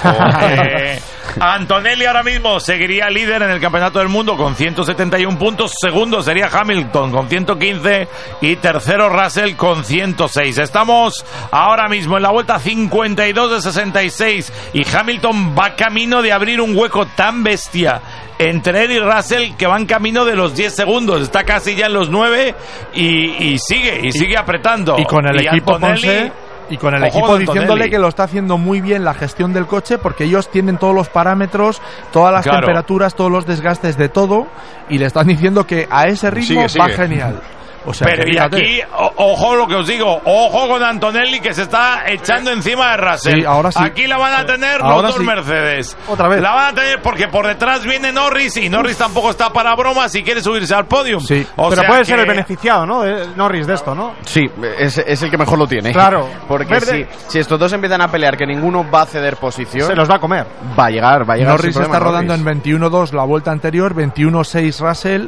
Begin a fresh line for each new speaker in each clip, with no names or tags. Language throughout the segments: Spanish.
Antonelli ahora mismo seguiría líder en el Campeonato del Mundo con 171 puntos. Segundo sería Hamilton con 115 y tercero Russell con 106. Estamos ahora mismo en la vuelta 52 de 66 y Hamilton va camino de abrir un hueco tan bestia entre él y Russell que van camino de los 10 segundos. Está casi ya en los 9 y sigue apretando.
Y con el equipo
Antonelli,
Ponce, y con el equipo diciéndole que lo está haciendo muy bien la gestión del coche, porque ellos tienen todos los parámetros, todas las temperaturas, todos los desgastes de todo, y le están diciendo que a ese ritmo va genial. O sea,
pero y aquí, ojo lo que os digo, ojo con Antonelli que se está echando encima de Russell.
Sí, ahora sí.
Aquí la van a tener los dos Mercedes.
Otra vez.
La van a tener porque por detrás viene Norris y Norris tampoco está para bromas si quiere subirse al podium.
Sí.
Pero puede ser el beneficiado, ¿no? Norris de esto, ¿no?
Sí, es el que mejor lo tiene.
Claro.
Porque si estos dos empiezan a pelear que ninguno va a ceder posición,
se los va a comer.
Va a llegar.
Norris está rodando en 21.2 la vuelta anterior, 21.6 Russell,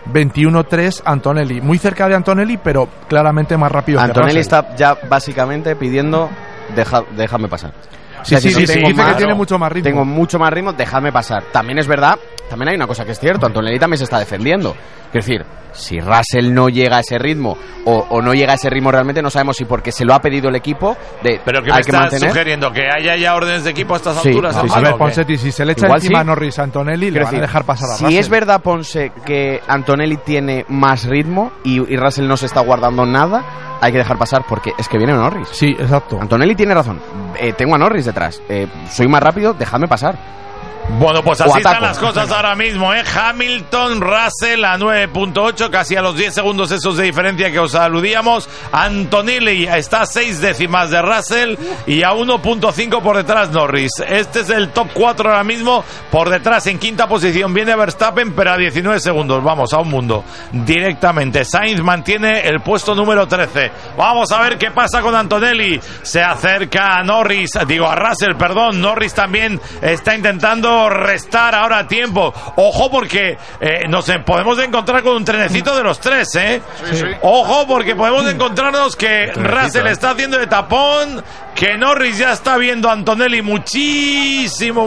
21.3 Antonelli, muy cerca de Antonelli, pero claramente más rápido.
Antonelli está ya básicamente pidiendo déjame pasar.
Sí, dice que tiene mucho más ritmo.
Tengo mucho más ritmo, déjame pasar. También es verdad, también hay una cosa que es cierto, Antonelli también se está defendiendo. Es decir, si Russell no llega a ese ritmo o no llega a ese ritmo realmente, no sabemos si porque se lo ha pedido el equipo
pero que me estás sugiriendo que haya ya órdenes de equipo a estas alturas.
A ver, Ponsetti, si se le echa encima a Norris a Antonelli, le van a dejar pasar a Russell.
Si es verdad, Ponce, que Antonelli tiene más ritmo y Russell no se está guardando nada, hay que dejar pasar porque es que viene Norris.
Sí, exacto.
Antonelli tiene razón. Tengo a Norris detrás. Soy más rápido, déjame pasar.
Bueno, pues así están las cosas ahora mismo, ¿eh? Hamilton, Russell a 9.8, casi a los 10 segundos esos de diferencia que os aludíamos. Antonelli está a 6 décimas de Russell y a 1.5 por detrás Norris. Este es el top 4 ahora mismo. Por detrás, en quinta posición, viene Verstappen, pero a 19 segundos. Vamos, a un mundo. Directamente. Sainz mantiene el puesto número 13. Vamos a ver qué pasa con Antonelli. Se acerca a Norris, a Russell, perdón. Norris también está intentando restar ahora tiempo. Ojo porque nos podemos encontrar con un trenecito de los tres, ¿eh?
Sí.
Ojo porque podemos encontrarnos que Russell está haciendo de tapón, que Norris ya está viendo a Antonelli muchísimo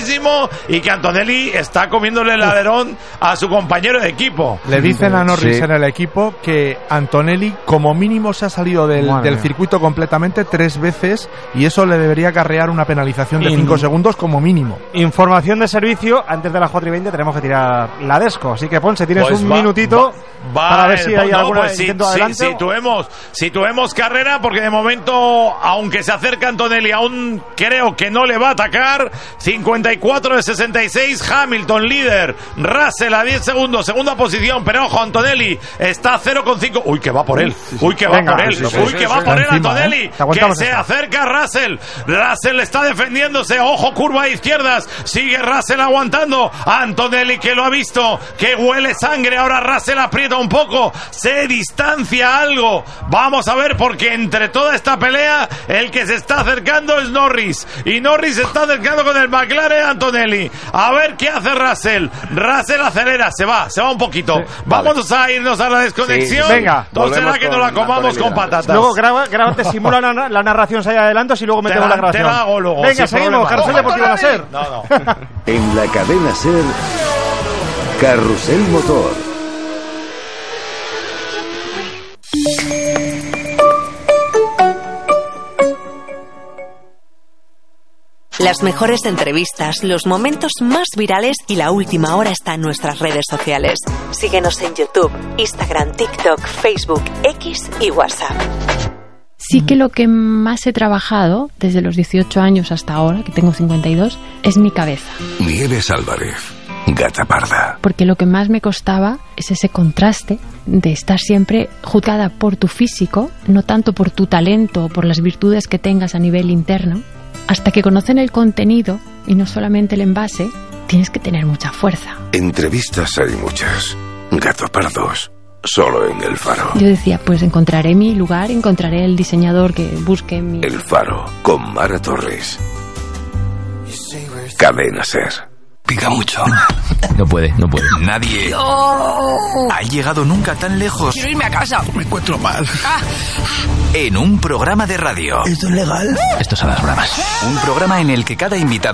y que Antonelli está comiéndole el alerón a su compañero de equipo.
Le dicen a Norris en el equipo que Antonelli como mínimo se ha salido del circuito completamente 3 veces y eso le debería acarrear una penalización de 5 segundos como mínimo.
Información de servicio, antes de las 4:20 tenemos que tirar la Desco, así que Ponce, tienes un minutito para ver si hay alguna intento adelante.
Situemos carrera porque de momento, aunque se acerca Antonelli, aún creo que no le va a atacar. 54 de 66, Hamilton líder, Russell a 10 segundos, segunda posición, pero ojo, Antonelli está a 0,5. Uy, que va por él. Que va por él Antonelli, que se acerca Russell está defendiéndose, ojo, curva a izquierdas, sigue Russell aguantando, Antonelli que lo ha visto, que huele sangre, ahora Russell aprieta un poco, se distancia algo, vamos a ver porque entre toda esta pelea el que se está acercando es Norris y Norris se está acercando con el McLaren Antonelli, a ver qué hace Russell acelera, se va un poquito, vamos a irnos a la desconexión,
venga,
entonces será que nos la comamos con patatas.
Luego grábate, simula la narración si hay adelantos y luego metemos la grabación.
Te la hago luego,
venga, seguimos, Carrusel Deportivo a ser.
No.
En la cadena SER, Carrusel Motor.
Las mejores entrevistas, los momentos más virales y la última hora está en nuestras redes sociales. Síguenos en YouTube, Instagram, TikTok, Facebook, X y WhatsApp.
Sí que lo que más he trabajado desde los 18 años hasta ahora, que tengo 52, es mi cabeza.
Nieves Álvarez, Gata Parda.
Porque lo que más me costaba es ese contraste de estar siempre juzgada por tu físico, no tanto por tu talento o por las virtudes que tengas a nivel interno. Hasta que conocen el contenido y no solamente el envase, tienes que tener mucha fuerza.
Entrevistas hay muchas. Gato Pardos. Solo en El Faro.
Yo decía, pues encontraré mi lugar, encontraré el diseñador que busque mi...
El Faro, con Mara Torres. Cadena SER. Pica mucho.
No puede. Nadie ha llegado nunca tan lejos.
Quiero irme a casa.
Me encuentro mal.
En un programa de radio.
¿Esto es legal?
Esto es a las bramas. Un programa en el que cada invitado